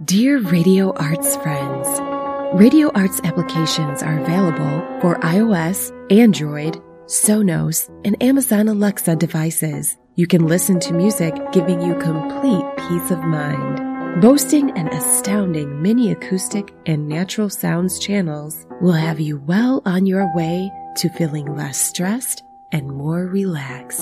Dear Radio Arts friends, Radio Arts applications are available for iOS, Android, Sonos, and Amazon Alexa devices. You can listen to music giving you complete peace of mind. Boasting an astounding mini acoustic and natural sounds channels will have you well on your way to feeling less stressed and more relaxed.